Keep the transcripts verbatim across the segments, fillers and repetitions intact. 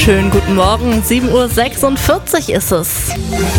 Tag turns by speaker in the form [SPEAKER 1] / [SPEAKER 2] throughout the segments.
[SPEAKER 1] Schönen guten Morgen, sieben Uhr sechsundvierzig ist es.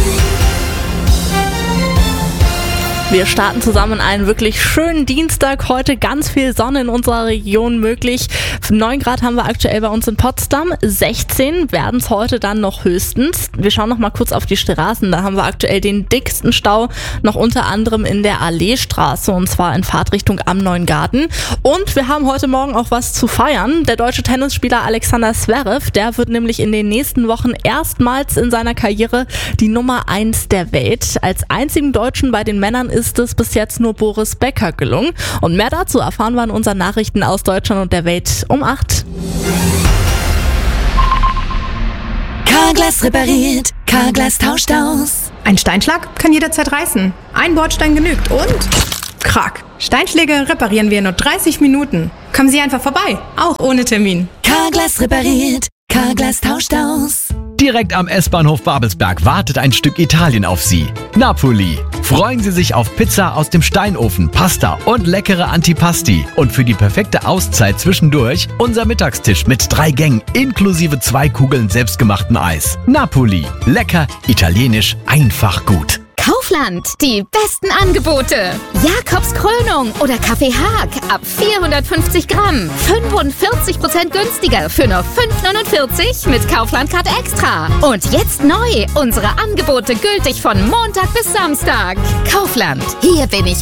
[SPEAKER 1] Wir starten zusammen einen wirklich schönen Dienstag. Heute ganz viel Sonne in unserer Region möglich. neun Grad haben wir aktuell bei uns in Potsdam. sechzehn werden es heute dann noch höchstens. Wir schauen noch mal kurz auf die Straßen. Da haben wir aktuell den dicksten Stau, noch unter anderem in der Alleestraße, und zwar in Fahrtrichtung am Neuen Garten. Und wir haben heute Morgen auch was zu feiern. Der deutsche Tennisspieler Alexander Zverev, der wird nämlich in den nächsten Wochen erstmals in seiner Karriere die Nummer eins der Welt. Als einzigen Deutschen bei den Männern ist ist es bis jetzt nur Boris Becker gelungen. Und mehr dazu erfahren wir in unseren Nachrichten aus Deutschland und der Welt um acht.
[SPEAKER 2] Carglass repariert, Carglass tauscht aus.
[SPEAKER 3] Ein Steinschlag kann jederzeit reißen. Ein Bordstein genügt und krack. Steinschläge reparieren wir in nur dreißig Minuten. Kommen Sie einfach vorbei, auch ohne Termin.
[SPEAKER 2] Carglass repariert, Carglass tauscht aus.
[SPEAKER 4] Direkt am S-Bahnhof Babelsberg wartet ein Stück Italien auf Sie. Napoli. Freuen Sie sich auf Pizza aus dem Steinofen, Pasta und leckere Antipasti. Und für die perfekte Auszeit zwischendurch unser Mittagstisch mit drei Gängen inklusive zwei Kugeln selbstgemachten Eis. Napoli. Lecker, italienisch, einfach gut.
[SPEAKER 5] Kaufland, die besten Angebote. Jakobs Krönung oder Kaffee Haag ab vierhundertfünfzig Gramm. fünfundvierzig Prozent günstiger für nur fünf neunundvierzig mit Kaufland-Card Extra. Und jetzt neu, unsere Angebote gültig von Montag bis Samstag. Kaufland, hier bin ich